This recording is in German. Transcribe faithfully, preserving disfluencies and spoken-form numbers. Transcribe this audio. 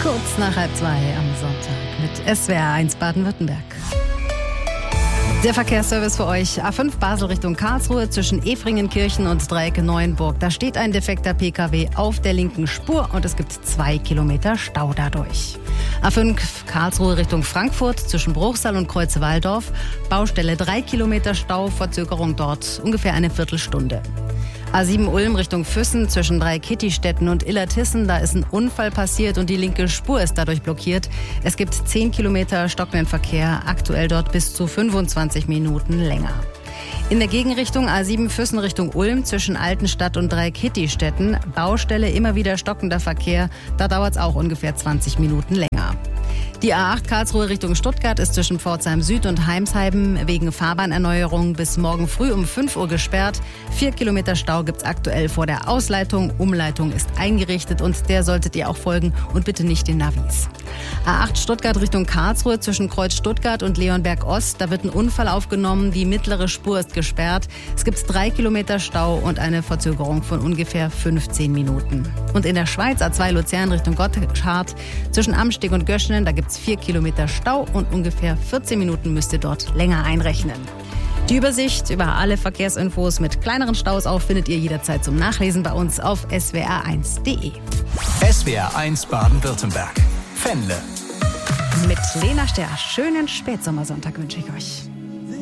Kurz nach halb zwei am Sonntag mit S W R eins Baden-Württemberg. Der Verkehrsservice für euch. A fünf Basel Richtung Karlsruhe zwischen Efringenkirchen und Dreieck Neuenburg. Da steht ein defekter Pkw auf der linken Spur und es gibt zwei Kilometer Stau dadurch. A fünf Karlsruhe Richtung Frankfurt zwischen Bruchsal und Kreuzwaldorf. Baustelle drei Kilometer Stau, Verzögerung dort ungefähr eine Viertelstunde. A sieben Ulm Richtung Füssen zwischen Dreieck-Kittistetten und Illertissen. Da ist ein Unfall passiert und die linke Spur ist dadurch blockiert. Es gibt zehn Kilometer stockenden Verkehr, aktuell dort bis zu fünfundzwanzig Minuten länger. In der Gegenrichtung A sieben Füssen Richtung Ulm zwischen Altenstadt und Dreieck-Kittistetten. Baustelle, immer wieder stockender Verkehr. Da dauert es auch ungefähr zwanzig Minuten länger. Die A acht Karlsruhe Richtung Stuttgart ist zwischen Pforzheim Süd und Heimsheim wegen Fahrbahnerneuerung bis morgen früh um fünf Uhr gesperrt. Vier Kilometer Stau gibt's aktuell vor der Ausleitung. Umleitung ist eingerichtet und der solltet ihr auch folgen und bitte nicht den Navis. A acht Stuttgart Richtung Karlsruhe zwischen Kreuz Stuttgart und Leonberg Ost. Da wird ein Unfall aufgenommen. Die mittlere Spur ist gesperrt. Es gibt drei Kilometer Stau und eine Verzögerung von ungefähr fünfzehn Minuten. Und in der Schweiz A zwei Luzern Richtung Gotthard zwischen Amsteg und Göschenen. Da gibt's vier Kilometer Stau und ungefähr vierzehn Minuten müsst ihr dort länger einrechnen. Die Übersicht über alle Verkehrsinfos mit kleineren Staus auch findet ihr jederzeit zum Nachlesen bei uns auf S W R eins punkt de. S W R eins Baden-Württemberg. Fenle. Mit Lena Sterr. Schönen Spätsommersonntag wünsche ich euch.